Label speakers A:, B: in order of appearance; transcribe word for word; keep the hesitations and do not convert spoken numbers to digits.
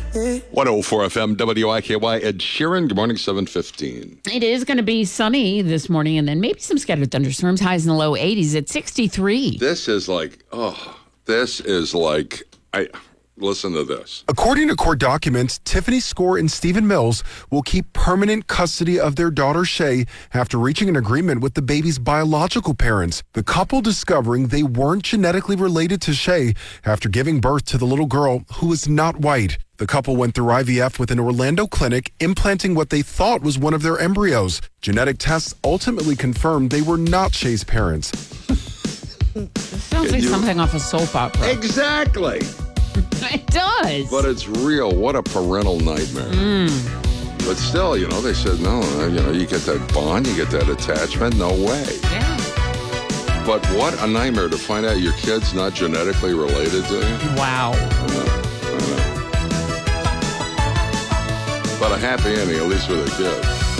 A: one oh four F M W I K Y. Ed Sheeran. Good morning, seven fifteen.
B: It is going to be sunny this morning and then maybe some scattered thunderstorms. Highs in the low eighties at sixty-three.
A: This is like, oh, this is like, I listen to this.
C: According to court documents, Tiffany Score and Stephen Mills will keep permanent custody of their daughter Shay after reaching an agreement with the baby's biological parents. The couple discovering they weren't genetically related to Shay after giving birth to the little girl who was not white. The couple went through I V F with an Orlando clinic, implanting what they thought was one of their embryos. Genetic tests ultimately confirmed they were not Shay's parents.
B: This sounds
A: Can
B: like
A: you-
B: something off a soap opera.
A: Exactly.
B: It does.
A: But it's real. What a parental nightmare.
B: Mm.
A: But still, you know, they said, no, you know, you get that bond, you get that attachment. No way.
B: Yeah.
A: But what a nightmare to find out your kid's not genetically related to you.
B: Wow.
A: I know, I know. But a happy ending, at least with a kid.